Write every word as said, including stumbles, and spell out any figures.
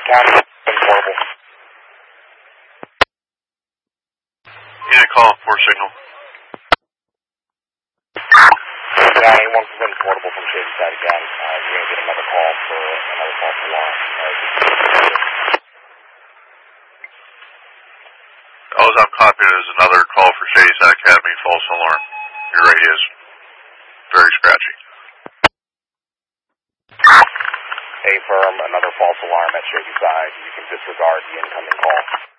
County, portable. Unit call, four signal. County, one one portable from Shadyside again. Uh, you're going to get another call for another false alarm. Uh, All I'm copying is another call for Shadyside Academy, false alarm. Your radio is very scratchy. A firm, another false alarm at Shadyside. You can disregard the incoming call.